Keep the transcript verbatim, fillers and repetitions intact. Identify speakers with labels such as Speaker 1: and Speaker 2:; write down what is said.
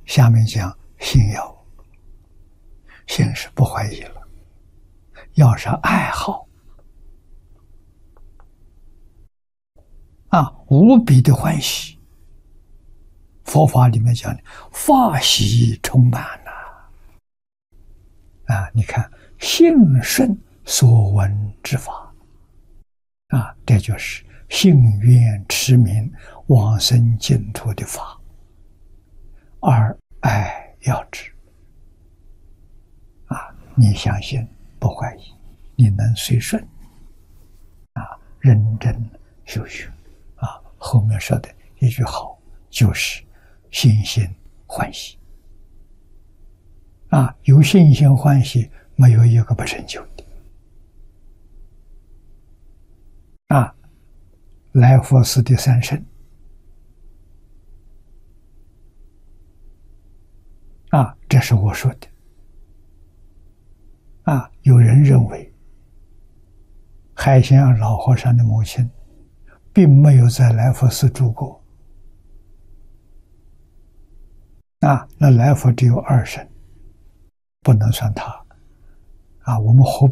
Speaker 1: 下面讲信要，信是不怀疑了，要是爱好啊，无比的欢喜。佛法里面讲的法喜充满了啊！你看信顺所闻之法啊，这就是信愿持名往生净土的法，而爱要之啊！你相信不怀疑，你能随顺啊，认真修学啊。后面说的一句好，就是信心欢喜啊，有信心欢喜，没有一个不成就的啊。来佛寺的三圣啊，这是我说的啊。有人认为海贤老和尚的母亲并没有在来佛寺住过啊，那来佛只有二圣，不能算他啊。我们何